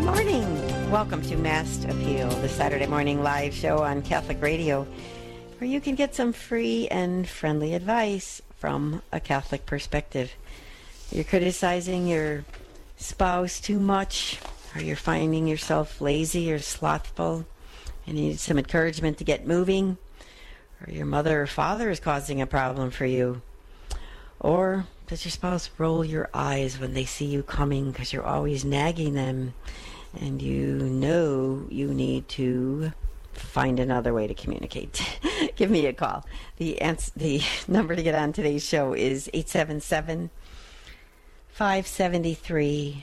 morning. Welcome to Mass Appeal, the Saturday morning live show on Catholic Radio, where you can get some free and friendly advice from a Catholic perspective. You're criticizing your spouse too much, or you're finding yourself lazy or slothful, and you need some encouragement to get moving, or your mother or father is causing a problem for you, or does your spouse roll your eyes when they see you coming because you're always nagging them and you know you need to find another way to communicate? Give me a call. The number to get on today's show is 877-573-7825.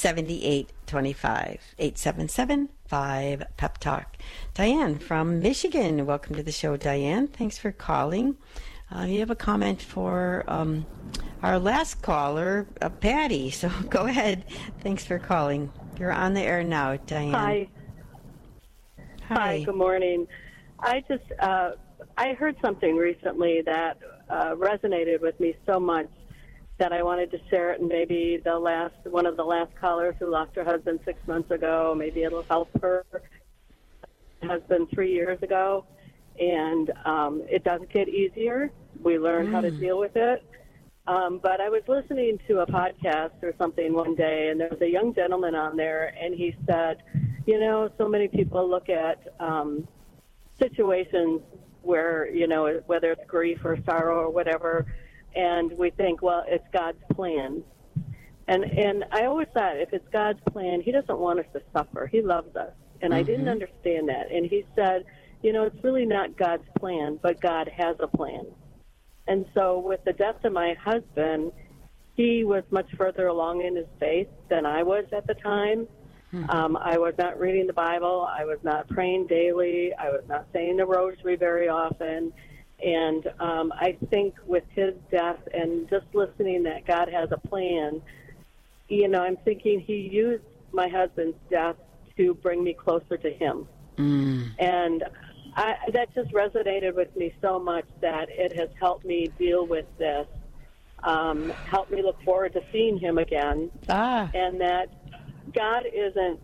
877-5-PEP-TALK. Diane from Michigan. Welcome to the show, Diane. Thanks for calling. You have a comment for our last caller, Patty. So go ahead. Thanks for calling. You're on the air now, Diane. Hi. Hi, good morning. I heard something recently that resonated with me so much that I wanted to share it, and maybe one of the last callers who lost her husband 6 months ago, maybe it'll help her husband 3 years ago. And it doesn't get easier. We learn how to deal with it. But I was listening to a podcast or something one day, and there was a young gentleman on there, and he said, so many people look at situations where, whether it's grief or sorrow or whatever, and we think, well, it's God's plan. And I always thought, if it's God's plan, he doesn't want us to suffer. He loves us. And I didn't understand that. And he said, it's really not God's plan, but God has a plan. And so with the death of my husband, he was much further along in his faith than I was at the time. I was not reading the Bible. I was not praying daily. I was not saying the rosary very often. And I think with his death and just listening that God has a plan, I'm thinking he used my husband's death to bring me closer to him. And that just resonated with me so much that it has helped me deal with this, helped me look forward to seeing him again, and that God isn't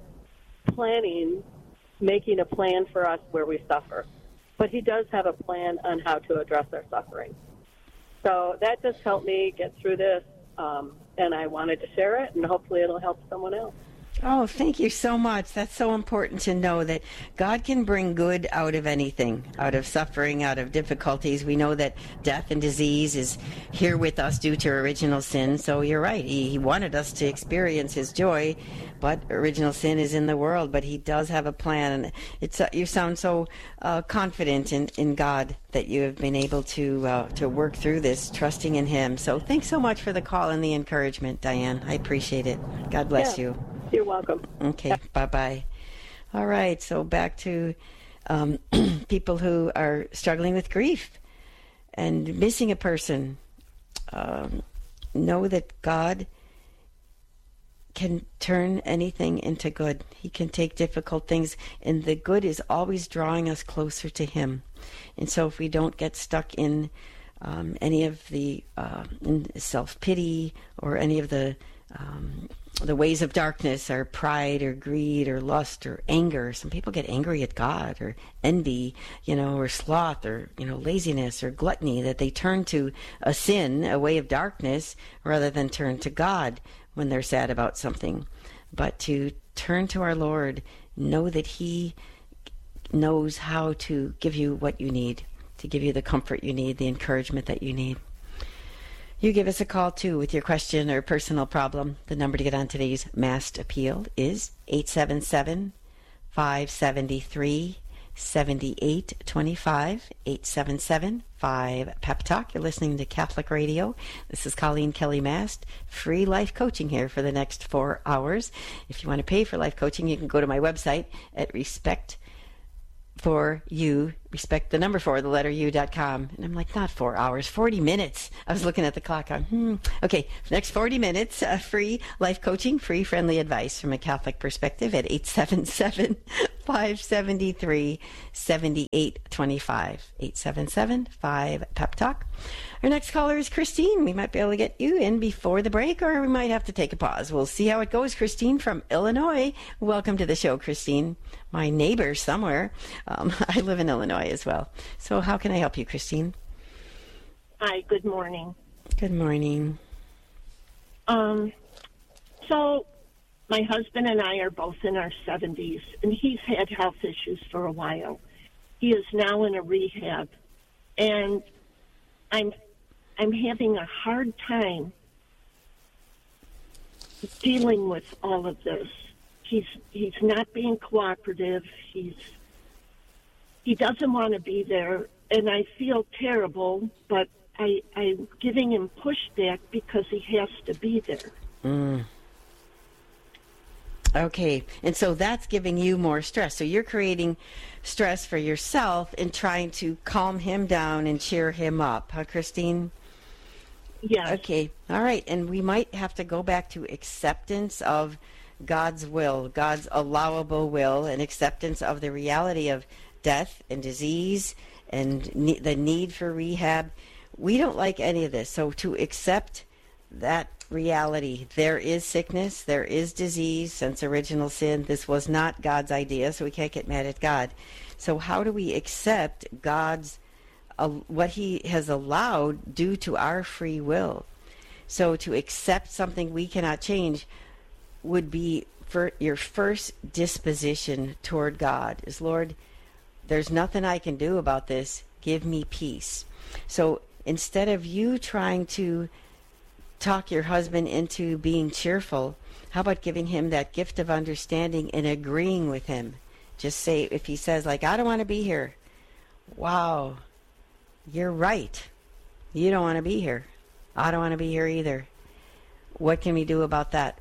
making a plan for us where we suffer, but he does have a plan on how to address our suffering. So that just helped me get through this, and I wanted to share it, and hopefully it'll help someone else. Oh, thank you so much. That's so important to know that God can bring good out of anything, out of suffering, out of difficulties. We know that death and disease is here with us due to original sin. So you're right. He wanted us to experience his joy, but original sin is in the world. But he does have a plan. And you sound so confident in God that you have been able to work through this, trusting in him. So thanks so much for the call and the encouragement, Diane. I appreciate it. God bless you. You're welcome. Okay, bye-bye. All right, so back to people who are struggling with grief and missing a person. Know that God can turn anything into good. He can take difficult things, and the good is always drawing us closer to him. And so if we don't get stuck in any of the in self-pity or any of the ways of darkness, or pride or greed or lust or anger. Some people get angry at God, or envy, or sloth, or, laziness or gluttony, that they turn to a sin, a way of darkness, rather than turn to God when they're sad about something. But to turn to our Lord, know that he knows how to give you what you need, to give you the comfort you need, the encouragement that you need. You give us a call, too, with your question or personal problem. The number to get on today's Masked Appeal is 877-573-7825, 877-5-PEP-TALK. You're listening to Catholic Radio. This is Colleen Kelly Mast. Free life coaching here for the next 4 hours. If you want to pay for life coaching, you can go to my website at respect the number 4, the letter U.com. And I'm like, not 4 hours, 40 minutes. I was looking at the clock on, Okay, next 40 minutes, free life coaching, free friendly advice from a Catholic perspective at 877 877-573-7825. 877-5-PEP-TALK. Our next caller is Christine. We might be able to get you in before the break, or we might have to take a pause. We'll see how it goes. Christine from Illinois. Welcome to the show, Christine. My neighbor somewhere. I live in Illinois as well. So how can I help you, Christine? Hi, good morning. Good morning. So my husband and I are both in our 70s, and he's had health issues for a while. He is now in a rehab, and I'm having a hard time dealing with all of this. He's not being cooperative. He doesn't want to be there, and I feel terrible, but I'm giving him pushback because he has to be there. Okay, and so that's giving you more stress. So you're creating stress for yourself and trying to calm him down and cheer him up, huh, Christine? Yes. Okay, all right, and we might have to go back to acceptance of God's will, God's allowable will, and acceptance of the reality of death and disease and the need for rehab. We don't like any of this, so to accept that reality, there is sickness, there is disease since original sin. This was not God's idea, so we can't get mad at God. So how do we accept God's what he has allowed due to our free will? So to accept something we cannot change would be for your first disposition toward God is, Lord, there's nothing I can do about this. Give me peace. So instead of you trying to talk your husband into being cheerful, how about giving him that gift of understanding and agreeing with him? Just say, if he says, like, I don't want to be here. Wow, you're right. You don't want to be here. I don't want to be here either. What can we do about that?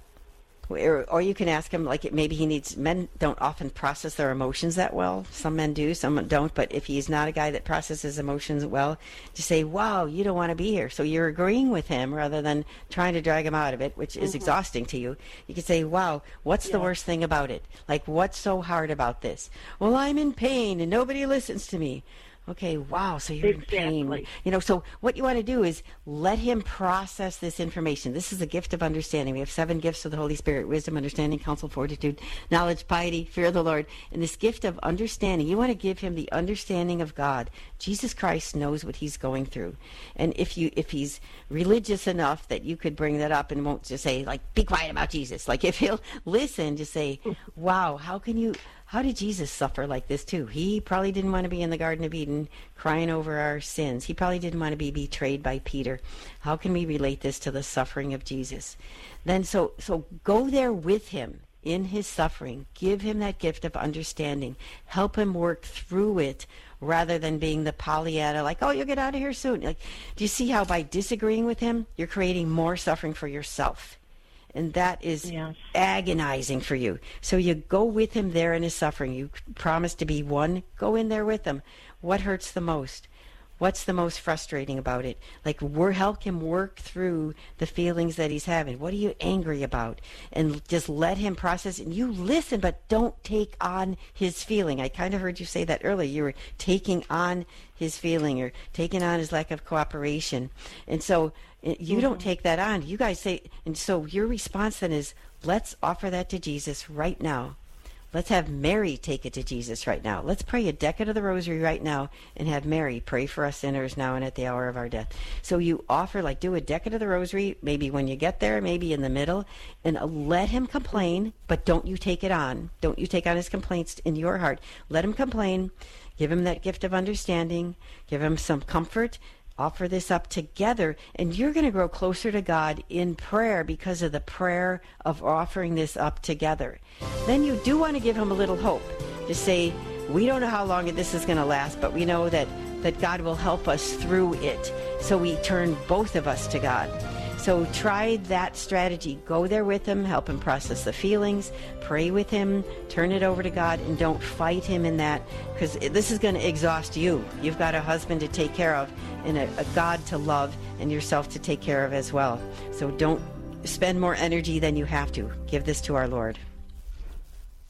Or you can ask him, like, maybe he needs, men don't often process their emotions that well. Some men do, some don't. But if he's not a guy that processes emotions well, to say, wow, you don't want to be here. So you're agreeing with him rather than trying to drag him out of it, which is exhausting to you. You can say, wow, what's the worst thing about it? Like, what's so hard about this? Well, I'm in pain and nobody listens to me. Okay, wow, so you're in pain. You know, so what you want to do is let him process this information. This is a gift of understanding. We have 7 gifts of the Holy Spirit: wisdom, understanding, counsel, fortitude, knowledge, piety, fear of the Lord. And this gift of understanding, you want to give him the understanding of God. Jesus Christ knows what he's going through. And if he's religious enough that you could bring that up and won't just say, like, be quiet about Jesus. Like, if he'll listen, just say, wow, how did Jesus suffer like this too? He probably didn't want to be in the Garden of Eden crying over our sins. He probably didn't want to be betrayed by Peter. How can we relate this to the suffering of Jesus? Then so go there with him in his suffering. Give him that gift of understanding. Help him work through it rather than being the Pollyanna, like, oh, you'll get out of here soon. Like, do you see how by disagreeing with him, you're creating more suffering for yourself? And that is agonizing for you. So you go with him there in his suffering. You promise to be one. Go in there with him. What hurts the most? What's the most frustrating about it? Like, help him work through the feelings that he's having. What are you angry about? And just let him process. And you listen, but don't take on his feeling. I kind of heard you say that earlier. You were taking on his feeling or taking on his lack of cooperation. And so you don't take that on. You guys say, and so your response then is, let's offer that to Jesus right now. Let's have Mary take it to Jesus right now. Let's pray a decade of the rosary right now and have Mary pray for us sinners now and at the hour of our death. So you offer, like, do a decade of the rosary, maybe when you get there, maybe in the middle, and let him complain, but don't you take it on. Don't you take on his complaints in your heart. Let him complain. Give him that gift of understanding. Give him some comfort. Offer this up together, and you're going to grow closer to God in prayer because of the prayer of offering this up together. Then you do want to give him a little hope. To say, we don't know how long this is going to last, but we know that God will help us through it. So we turn both of us to God. So try that strategy. Go there with him, help him process the feelings, pray with him, turn it over to God, and don't fight him in that, because this is going to exhaust you. You've got a husband to take care of and a God to love and yourself to take care of as well. So don't spend more energy than you have to. Give this to our Lord.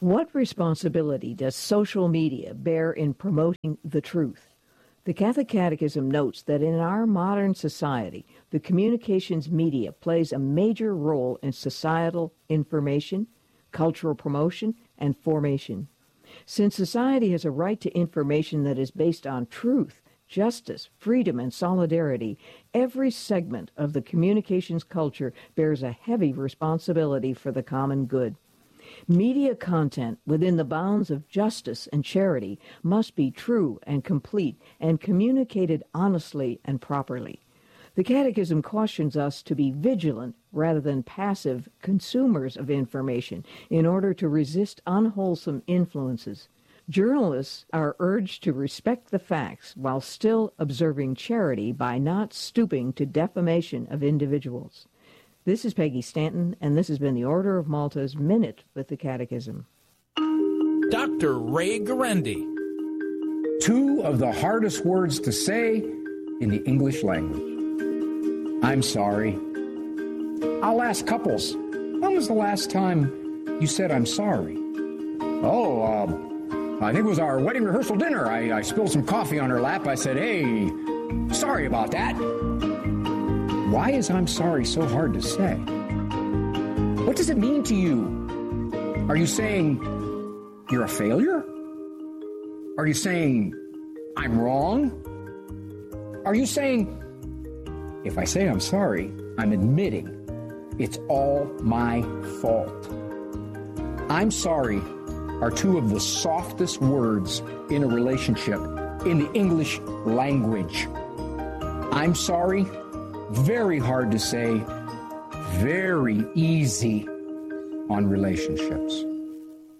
What responsibility does social media bear in promoting the truth? The Catholic Catechism notes that in our modern society, the communications media plays a major role in societal information, cultural promotion, and formation. Since society has a right to information that is based on truth, justice, freedom, and solidarity, every segment of the communications culture bears a heavy responsibility for the common good. Media content within the bounds of justice and charity must be true and complete and communicated honestly and properly. The Catechism cautions us to be vigilant rather than passive consumers of information in order to resist unwholesome influences. Journalists are urged to respect the facts while still observing charity by not stooping to defamation of individuals. This is Peggy Stanton, and this has been the Order of Malta's Minute with the Catechism. Dr. Ray Guarendi. Two of the hardest words to say in the English language. I'm sorry. I'll ask couples, when was the last time you said I'm sorry? I think it was our wedding rehearsal dinner. I spilled some coffee on her lap. I said, hey, sorry about that. Why is I'm sorry so hard to say? What does it mean to you? Are you saying you're a failure? Are you saying I'm wrong? Are you saying, if I say I'm sorry, I'm admitting it's all my fault? I'm sorry are two of the softest words in a relationship in the English language. I'm sorry, very hard to say, very easy on relationships.